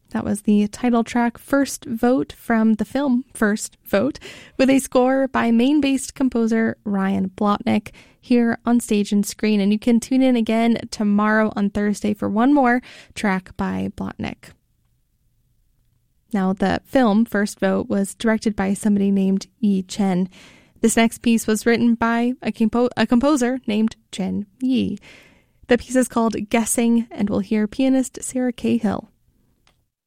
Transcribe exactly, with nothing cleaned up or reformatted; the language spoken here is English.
That was the title track First Vote from the film First Vote, with a score by Maine-based composer Ryan Blotnick here on Stage and Screen. And you can tune in again tomorrow on Thursday for one more track by Blotnick. Now, the film First Vote was directed by somebody named Yi Chen. This next piece was written by a, compo- a composer named Chen Yi. The piece is called Guessing, and we'll hear pianist Sarah Cahill